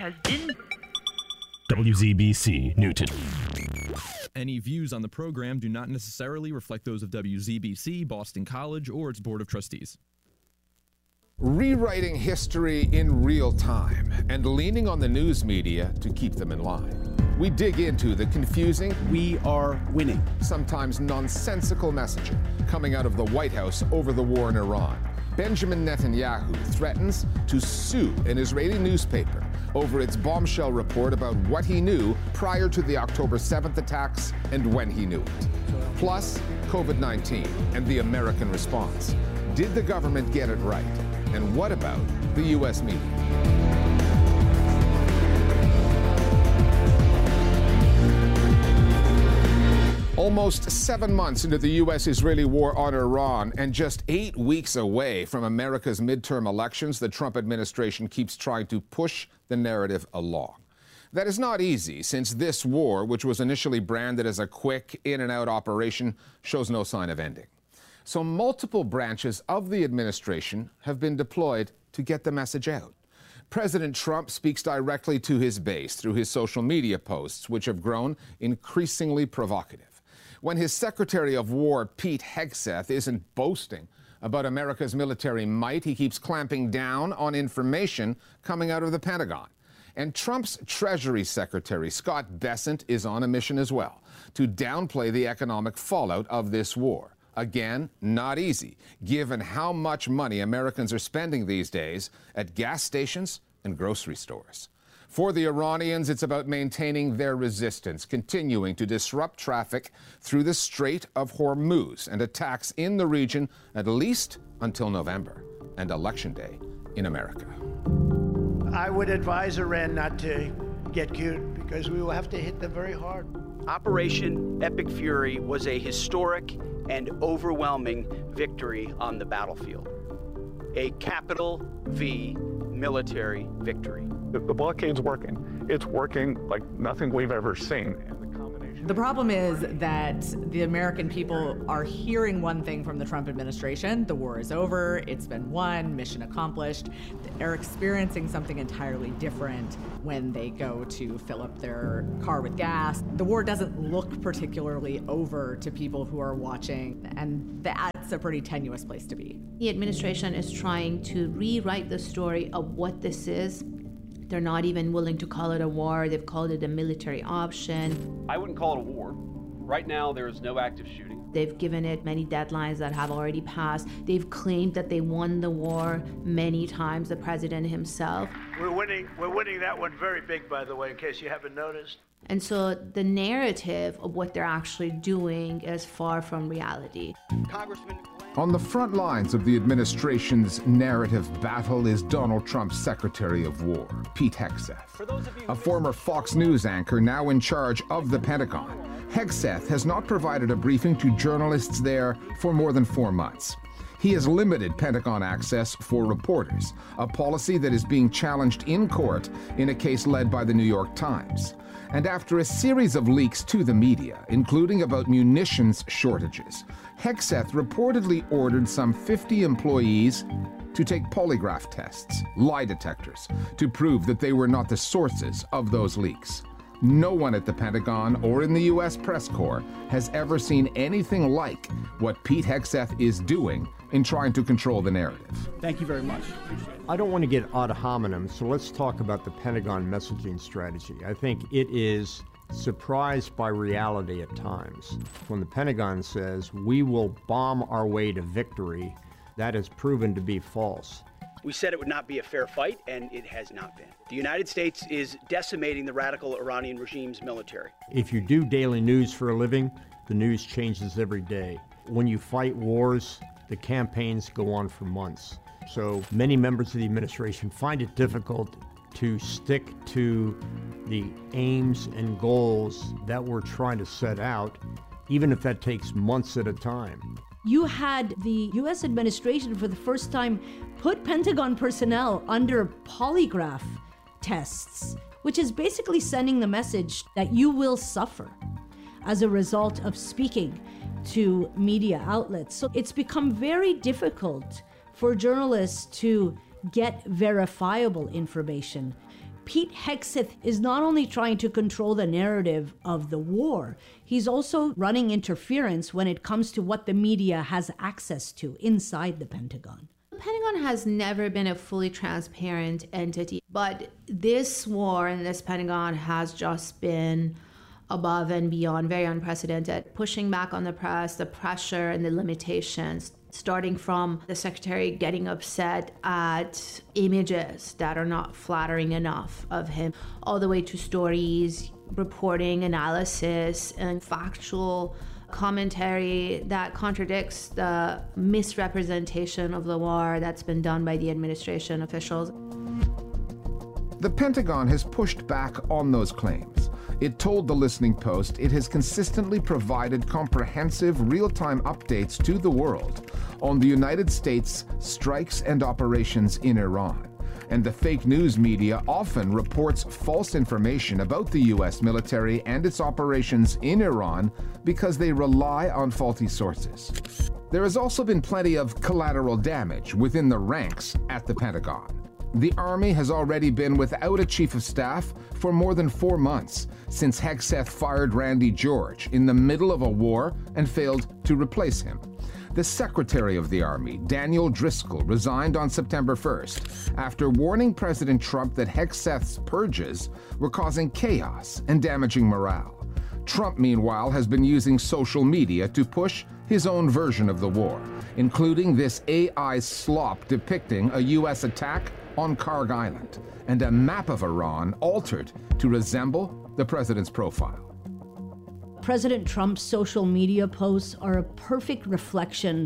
has been WZBC Newton. Any views on the program do not necessarily reflect those of WZBC, Boston College, or its Board of Trustees. Rewriting history in real time and leaning on the news media to keep them in line. We dig into the confusing, we are winning, sometimes nonsensical messaging coming out of the White House over the war in Iran. Benjamin Netanyahu threatens to sue an Israeli newspaper over its bombshell report about what he knew prior to the October 7th attacks and when he knew it. Plus, COVID-19 and the American response. Did the government get it right? And what about the U.S. media? Almost 7 months into the U.S.-Israeli war on Iran and just 8 weeks away from America's midterm elections, the Trump administration keeps trying to push the narrative along. That is not easy, since this war, which was initially branded as a quick in-and-out operation, shows no sign of ending. So multiple branches of the administration have been deployed to get the message out. President Trump speaks directly to his base through his social media posts, which have grown increasingly provocative. When his Secretary of War, Pete Hegseth, isn't boasting about America's military might, he keeps clamping down on information coming out of the Pentagon. And Trump's Treasury Secretary, Scott Bessent, is on a mission as well to downplay the economic fallout of this war. Again, not easy, given how much money Americans are spending these days at gas stations and grocery stores. For the Iranians, it's about maintaining their resistance, continuing to disrupt traffic through the Strait of Hormuz and attacks in the region at least until November and Election Day in America. I would advise Iran not to get cute because we will have to hit them very hard. Operation Epic Fury was a historic and overwhelming victory on the battlefield. A capital V military victory. The blockade's working. It's working like nothing we've ever seen. The problem is that the American people are hearing one thing from the Trump administration: the war is over, it's been won, mission accomplished. They're experiencing something entirely different when they go to fill up their car with gas. The war doesn't look particularly over to people who are watching, and that's a pretty tenuous place to be. The administration is trying to rewrite the story of what this is. They're not even willing to call it a war. They've called it a military option. I wouldn't call it a war. Right now, there is no active shooting. They've given it many deadlines that have already passed. They've claimed that they won the war many times, the president himself. We're winning that one very big, by the way, in case you haven't noticed. And so the narrative of what they're actually doing is far from reality. Congressman. On the front lines of the administration's narrative battle is Donald Trump's Secretary of War, Pete Hegseth, a former Fox News anchor now in charge of the Pentagon. Hegseth has not provided a briefing to journalists there for more than 4 months. He has limited Pentagon access for reporters, a policy that is being challenged in court in a case led by the New York Times. And after a series of leaks to the media, including about munitions shortages, Hegseth reportedly ordered some 50 employees to take polygraph tests, lie detectors, to prove that they were not the sources of those leaks. No one at the Pentagon or in the U.S. press corps has ever seen anything like what Pete Hegseth is doing in trying to control the narrative. Thank you very much. I don't want to get ad hominem, so let's talk about the Pentagon messaging strategy. I think it is surprised by reality at times. When the Pentagon says, we will bomb our way to victory, that has proven to be false. We said it would not be a fair fight, and it has not been. The United States is decimating the radical Iranian regime's military. If you do daily news for a living, the news changes every day. When you fight wars, the campaigns go on for months. So many members of the administration find it difficult to stick to the aims and goals that we're trying to set out, even if that takes months at a time. You had the U.S. administration for the first time put Pentagon personnel under polygraph tests, which is basically sending the message that you will suffer as a result of speaking to media outlets. So it's become very difficult for journalists to get verifiable information. Pete Hegseth is not only trying to control the narrative of the war, he's also running interference when it comes to what the media has access to inside the Pentagon. The Pentagon has never been a fully transparent entity, but this war in this Pentagon has just been above and beyond, very unprecedented, pushing back on the press, the pressure and the limitations, starting from the secretary getting upset at images that are not flattering enough of him, all the way to stories, reporting, analysis, and factual commentary that contradicts the misrepresentation of the war that's been done by the administration officials. The Pentagon has pushed back on those claims. It told the Listening Post it has consistently provided comprehensive real-time updates to the world on the United States' strikes and operations in Iran. And the fake news media often reports false information about the U.S. military and its operations in Iran because they rely on faulty sources. There has also been plenty of collateral damage within the ranks at the Pentagon. The Army has already been without a chief of staff for more than 4 months since Hegseth fired Randy George in the middle of a war and failed to replace him. The Secretary of the Army, Daniel Driscoll, resigned on September 1st after warning President Trump that Hegseth's purges were causing chaos and damaging morale. Trump, meanwhile, has been using social media to push his own version of the war, including this AI slop depicting a U.S. attack on Kharg Island and a map of Iran altered to resemble the president's profile. President Trump's social media posts are a perfect reflection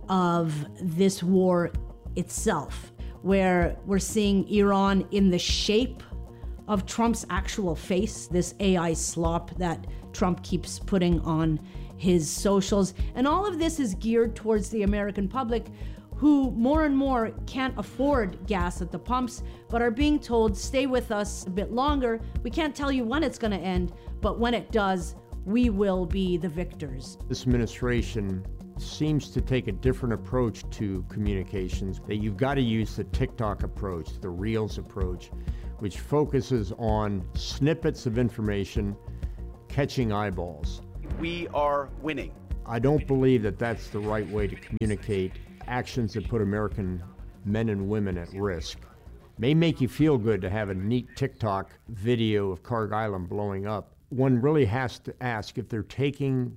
of this war itself, where we're seeing Iran in the shape of Trump's actual face, this AI slop that Trump keeps putting on his socials. And all of this is geared towards the American public, who more and more can't afford gas at the pumps, but are being told, stay with us a bit longer. We can't tell you when it's going to end, but when it does, we will be the victors. This administration seems to take a different approach to communications, that you've got to use the TikTok approach, the Reels approach, which focuses on snippets of information catching eyeballs. We are winning. I don't believe that that's the right way to communicate actions that put American men and women at risk. May make you feel good to have a neat TikTok video of Kharg Island blowing up. One really has to ask if they're taking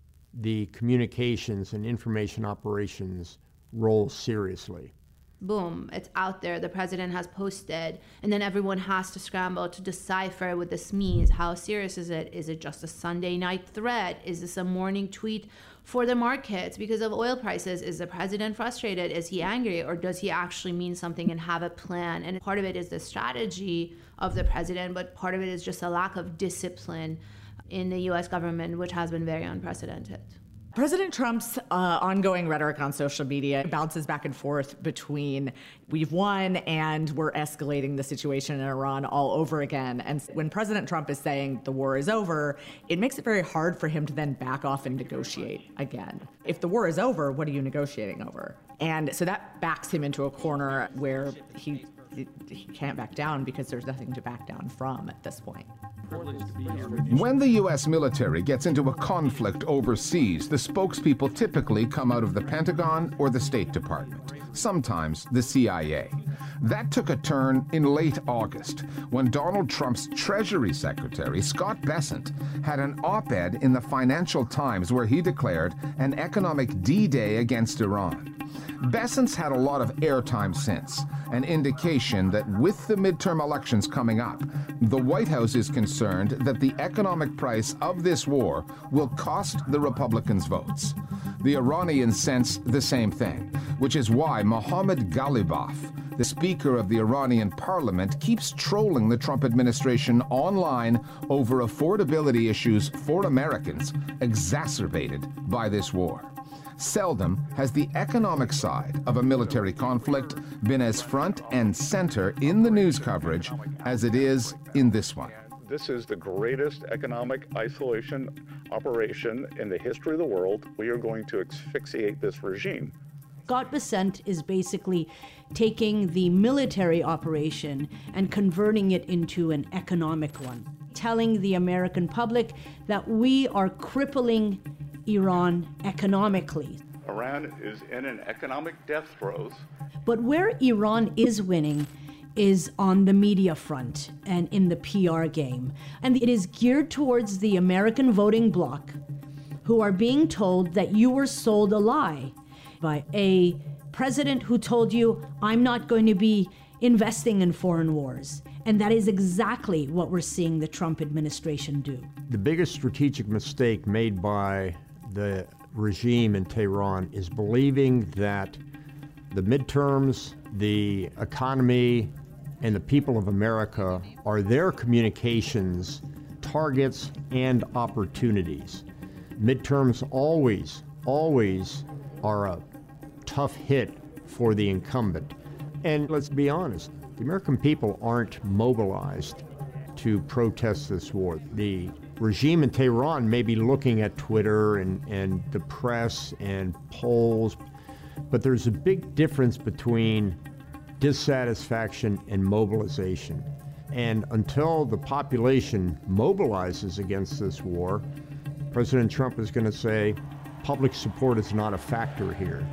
the communications and information operations role seriously. Boom, it's out there, the president has posted, and then everyone has to scramble to decipher what this means. How serious is it? Is it just a Sunday night threat? Is this a morning tweet for the markets because of oil prices? Is the president frustrated? Is he angry? Or does he actually mean something and have a plan? And part of it is the strategy of the president, but part of it is just a lack of discipline in the US government, which has been very unprecedented. President Trump's ongoing rhetoric on social media bounces back and forth between we've won and we're escalating the situation in Iran all over again. And when President Trump is saying the war is over, it makes it very hard for him to then back off and negotiate again. If the war is over, what are you negotiating over? And so that backs him into a corner where he can't back down because there's nothing to back down from at this point. When the U.S. military gets into a conflict overseas, the spokespeople typically come out of the Pentagon or the State Department, sometimes the CIA. That took a turn in late August when Donald Trump's Treasury Secretary, Scott Bessent, had an op-ed in the Financial Times where he declared an economic D-Day against Iran. Bessent's had a lot of airtime since, an indication that with the midterm elections coming up, the White House is concerned that the economic price of this war will cost the Republicans votes. The Iranians sense the same thing, which is why Mohammad Ghalibaf, the Speaker of the Iranian Parliament, keeps trolling the Trump administration online over affordability issues for Americans exacerbated by this war. Seldom has the economic side of a military conflict been as front and center in the news coverage as it is in this one. This is the greatest economic isolation operation in the history of the world. We are going to asphyxiate this regime. Scott Bessent is basically taking the military operation and converting it into an economic one, telling the American public that we are crippling Iran economically. Iran is in an economic death throes. But where Iran is winning is on the media front and in the PR game. And it is geared towards the American voting bloc, who are being told that you were sold a lie by a president who told you, I'm not going to be investing in foreign wars. And that is exactly what we're seeing the Trump administration do. The biggest strategic mistake made by the regime in Tehran is believing that the midterms, the economy, and the people of America are their communications targets and opportunities. Midterms always are a tough hit for the incumbent. And let's be honest, the American people aren't mobilized to protest this war. The regime in Tehran may be looking at Twitter and the press and polls, but there's a big difference between dissatisfaction and mobilization. And until the population mobilizes against this war, President Trump is going to say public support is not a factor here.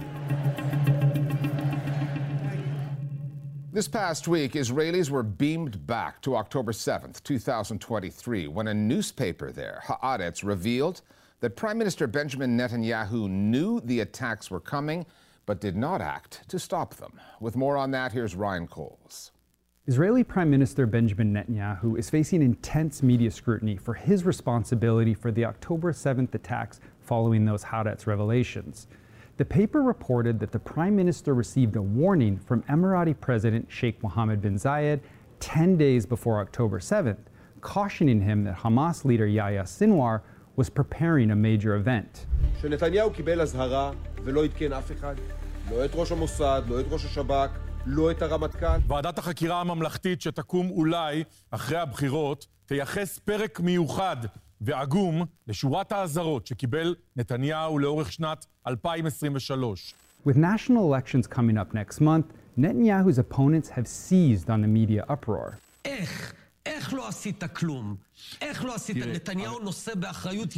This past week, Israelis were beamed back to October 7th, 2023, when a newspaper there, Haaretz, revealed that Prime Minister Benjamin Netanyahu knew the attacks were coming, but did not act to stop them. With more on that, here's Ryan Coles. Israeli Prime Minister Benjamin Netanyahu is facing intense media scrutiny for his responsibility for the October 7th attacks following those Haaretz revelations. The paper reported that the Prime Minister received a warning from Emirati President Sheikh Mohammed bin Zayed 10 days before October 7th, cautioning him that Hamas leader Yahya Sinwar was preparing a major event. שנתניהו קיבל אזהרה ולא עדכן אף אחד, לא את ראש המוסד, לא את ראש השב"כ, לא את הרמטכ"ל. ועדת החקירה הממלכתית שתקום אולי אחרי הבחירות תייחס פרק מיוחד ועגום לשורת האזהרות שקיבל נתניהו לאורך שנת 2023. With national elections coming up next month, Netanyahu's opponents have seized on the media uproar. איך לא עשית כלום? איך לא עשית? נתניהו נושא באחריות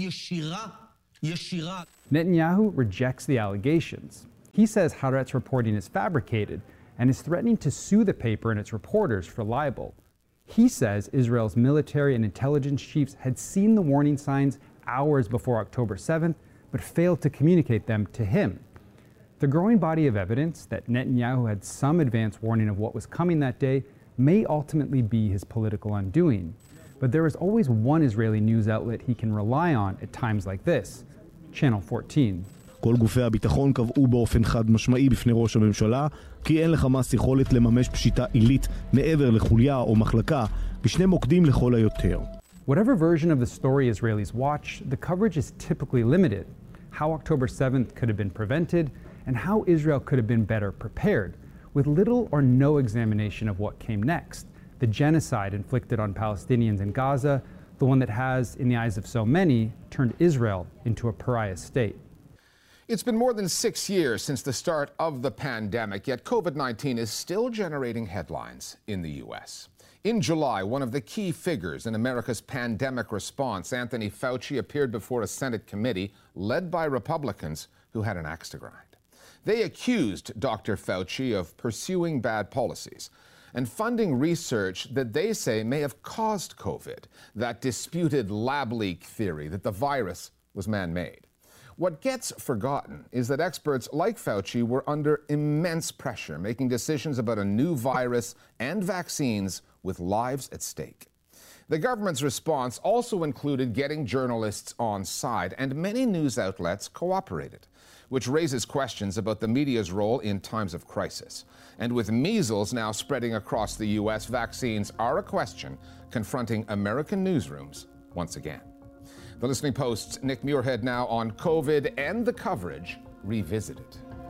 ישירה. Netanyahu rejects the allegations. He says Haaretz reporting is fabricated and is threatening to sue the paper and its reporters for libel. He says Israel's military and intelligence chiefs had seen the warning signs hours before October 7th, but failed to communicate them to him. The growing body of evidence that Netanyahu had some advance warning of what was coming that day may ultimately be his political undoing. But there is always one Israeli news outlet he can rely on at times like this, Channel 14. כל גופי הביטחון קבעו באופן חד משמעי בפני ראש הממשלה כי אין לחמאס יכולת לממש פשיטה עילית מעבר לחוליה או מחלקה בשני מוקדים לכל היותר. Whatever version of the story Israelis watch, the coverage is typically limited. How October 7th could have been prevented and how Israel could have been better prepared, with little or no examination of what came next. The genocide inflicted on Palestinians in Gaza, the one that has, in the eyes of so many, turned Israel into a pariah state. It's been more than 6 years since the start of the pandemic, yet COVID-19 is still generating headlines in the U.S. In July, one of the key figures in America's pandemic response, Anthony Fauci, appeared before a Senate committee led by Republicans who had an axe to grind. They accused Dr. Fauci of pursuing bad policies and funding research that they say may have caused COVID, that disputed lab leak theory that the virus was man-made. What gets forgotten is that experts like Fauci were under immense pressure, making decisions about a new virus and vaccines with lives at stake. The government's response also included getting journalists on side, and many news outlets cooperated, which raises questions about the media's role in times of crisis. And with measles now spreading across the U.S., vaccines are a question confronting American newsrooms once again. The Listening Post's Nick Muirhead now on COVID and the coverage revisited.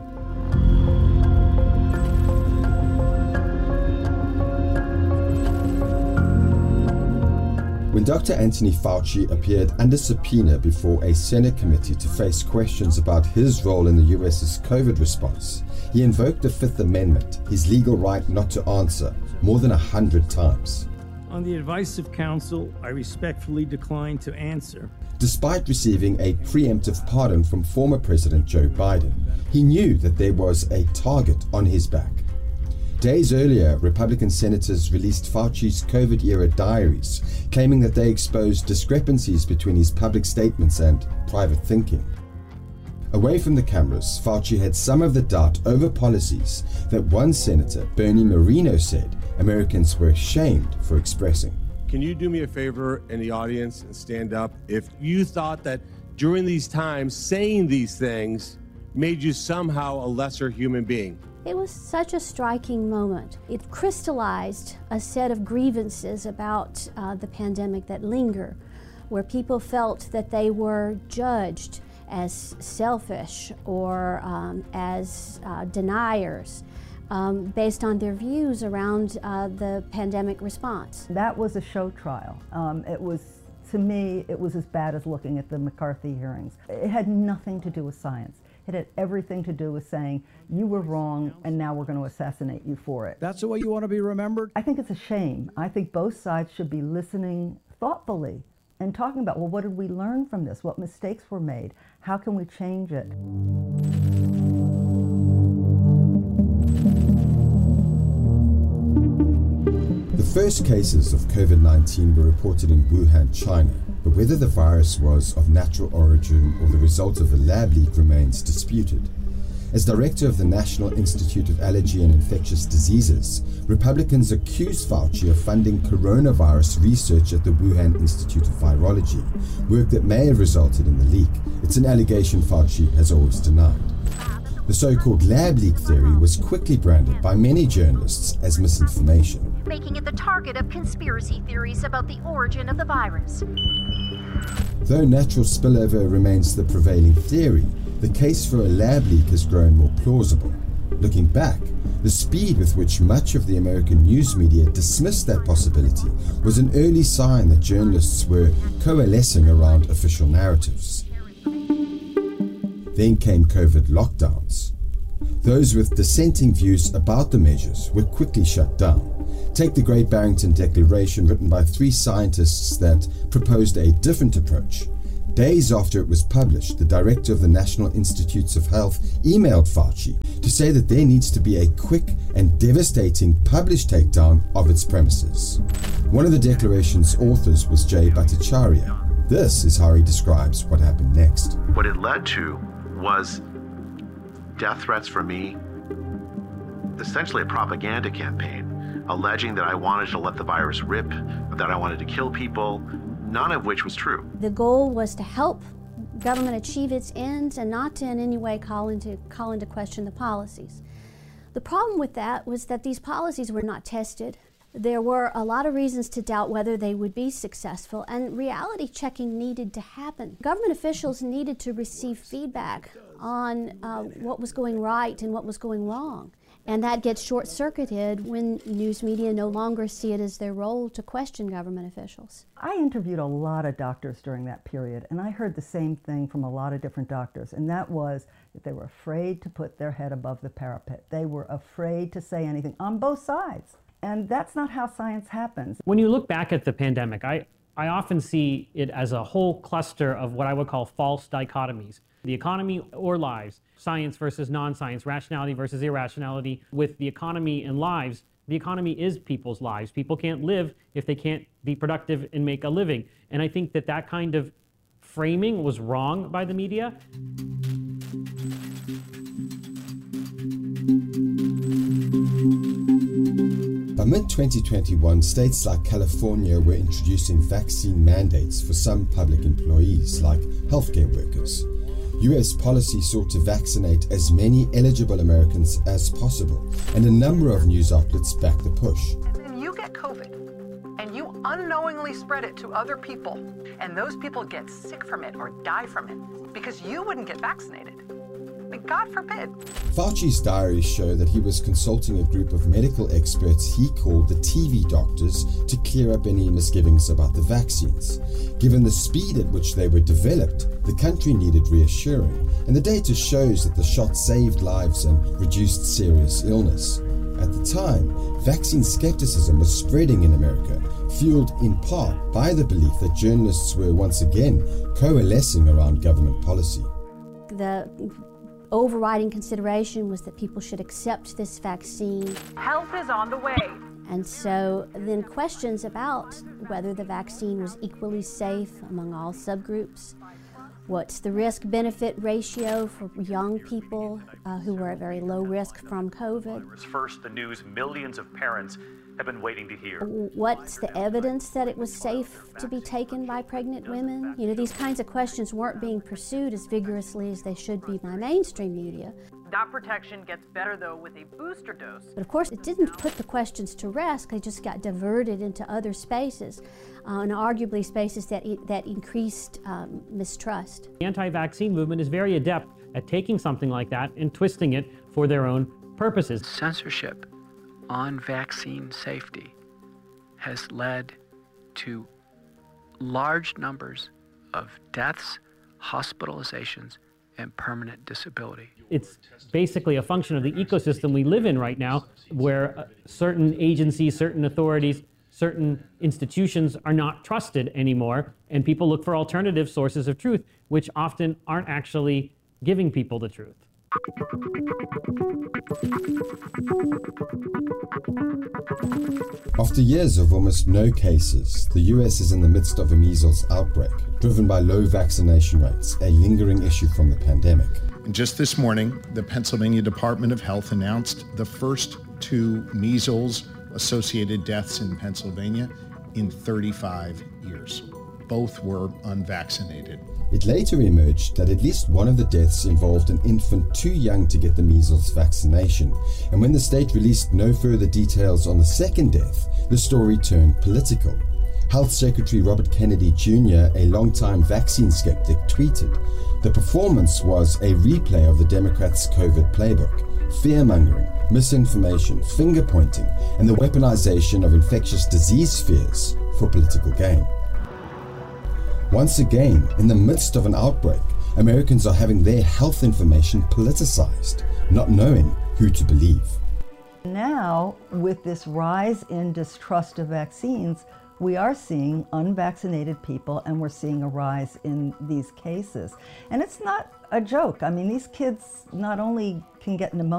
When Dr. Anthony Fauci appeared under subpoena before a Senate committee to face questions about his role in the US's COVID response, He invoked the Fifth Amendment, his legal right not to answer, more than 100 times. On the advice of counsel, I respectfully decline to answer. Despite receiving a preemptive pardon from former President Joe Biden, he knew that there was a target on his back. Days earlier, Republican senators released Fauci's COVID-era diaries, claiming that they exposed discrepancies between his public statements and private thinking. Away from the cameras, Fauci had some of the doubt over policies that one senator, Bernie Moreno, said Americans were ashamed for expressing. Can you do me a favor in the audience and stand up if you thought that during these times saying these things made you somehow a lesser human being? It was such a striking moment. It crystallized a set of grievances about the pandemic that linger, where people felt that they were judged as selfish or as deniers based on their views around the pandemic response. That was a show trial. To me, it was as bad as looking at the McCarthy hearings. It had nothing to do with science. It had everything to do with saying, you were wrong and now we're going to assassinate you for it. That's the way you want to be remembered? I think it's a shame. I think both sides should be listening thoughtfully and talking about, well, what did we learn from this? What mistakes were made? How can we change it? The first cases of COVID-19 were reported in Wuhan, China, but whether the virus was of natural origin or the result of a lab leak remains disputed. As director of the National Institute of Allergy and Infectious Diseases, Republicans accused Fauci of funding coronavirus research at the Wuhan Institute of Virology, work that may have resulted in the leak. It's an allegation Fauci has always denied. The so-called lab leak theory was quickly branded by many journalists as misinformation, making it the target of conspiracy theories about the origin of the virus. Though natural spillover remains the prevailing theory, the case for a lab leak has grown more plausible. Looking back, the speed with which much of the American news media dismissed that possibility was an early sign that journalists were coalescing around official narratives. Then came COVID lockdowns. Those with dissenting views about the measures were quickly shut down. Take the Great Barrington Declaration, written by 3 scientists that proposed a different approach. Days after it was published, the director of the National Institutes of Health emailed Fauci to say that there needs to be a quick and devastating published takedown of its premises. One of the declaration's authors was Jay Bhattacharya. This is how he describes what happened next. What it led to was death threats for me, essentially a propaganda campaign, alleging that I wanted to let the virus rip, that I wanted to kill people, none of which was true. The goal was to help government achieve its ends and not to in any way call into question the policies. The problem with that was that these policies were not tested. There were a lot of reasons to doubt whether they would be successful, and reality checking needed to happen. Government officials needed to receive feedback on what was going right and what was going wrong. And that gets short-circuited when news media no longer see it as their role to question government officials. I interviewed a lot of doctors during that period, and I heard the same thing from a lot of different doctors, and that was that they were afraid to put their head above the parapet. They were afraid to say anything on both sides. And that's not how science happens. When you look back at the pandemic, I often see it as a whole cluster of what I would call false dichotomies. The economy or lives, science versus non-science, rationality versus irrationality. With the economy and lives, the economy is people's lives. People can't live if they can't be productive and make a living. And I think that that kind of framing was wrong by the media. By mid-2021, states like California were introducing vaccine mandates for some public employees, like healthcare workers. US policy sought to vaccinate as many eligible Americans as possible, and a number of news outlets backed the push. And you get COVID, and you unknowingly spread it to other people, and those people get sick from it or die from it because you wouldn't get vaccinated. And God forbid. Fauci's diaries show that he was consulting a group of medical experts he called the TV doctors to clear up any misgivings about the vaccines. Given the speed at which they were developed, the country needed reassuring, and the data shows that the shot saved lives and reduced serious illness. At the time, vaccine skepticism was spreading in America, fueled in part by the belief that journalists were once again coalescing around government policy. The overriding consideration was that people should accept this vaccine. Help is on the way. And so then questions about whether the vaccine was equally safe among all subgroups. What's the risk-benefit ratio for young people who were at very low risk from COVID? First, the news millions of parents have been waiting to hear. What's the evidence that it was safe to be taken by pregnant women? You know, these kinds of questions weren't being pursued as vigorously as they should be by mainstream media. That protection gets better, though, with a booster dose. But of course, it didn't put the questions to rest. They just got diverted into other spaces, and arguably spaces that increased mistrust. The anti-vaccine movement is very adept at taking something like that and twisting it for their own purposes. Censorship on vaccine safety has led to large numbers of deaths, hospitalizations, and permanent disability. It's basically a function of the ecosystem we live in right now, where certain agencies, certain authorities, certain institutions are not trusted anymore, and people look for alternative sources of truth, which often aren't actually giving people the truth. After years of almost no cases, the US is in the midst of a measles outbreak, driven by low vaccination rates, a lingering issue from the pandemic. And just this morning, the Pennsylvania Department of Health announced the first 2 measles-associated deaths in Pennsylvania in 35 years. Both were unvaccinated. It later emerged that at least one of the deaths involved an infant too young to get the measles vaccination, and when the state released no further details on the second death, the story turned political. Health Secretary Robert Kennedy Jr., a longtime vaccine skeptic, tweeted, "The performance was a replay of the Democrats' COVID playbook. Fear-mongering, misinformation, finger-pointing, and the weaponization of infectious disease fears for political gain." Once again, in the midst of an outbreak, Americans are having their health information politicized, not knowing who to believe. Now, with this rise in distrust of vaccines, we are seeing unvaccinated people, and we're seeing a rise in these cases. And it's not a joke. I mean, these kids not only can get pneumonia,